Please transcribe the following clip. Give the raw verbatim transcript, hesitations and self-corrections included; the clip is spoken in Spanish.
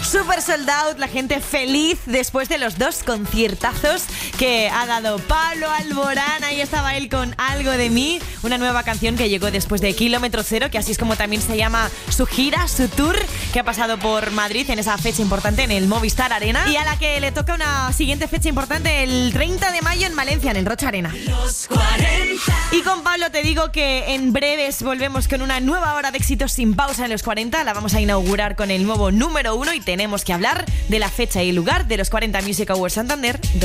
Super sold out, la gente feliz después de los dos conciertazos que ha dado Pablo Alborán. Ahí estaba él con Algo de mí, una nueva canción que llegó después de Kilómetro Cero, que así es como también se llama su gira, su tour, que ha pasado por Madrid en esa fecha importante en el Movistar Arena, y a la que le toca una siguiente fecha importante el treinta de mayo en Valencia, en el Rocha Arena. Los cuarenta. Y con Pablo te digo que en breves volvemos con una nueva hora de éxitos sin pausa en los cuarenta. La vamos a inaugurar con el nuevo número uno y tenemos que hablar de la fecha y lugar de los cuarenta Music Awards Santander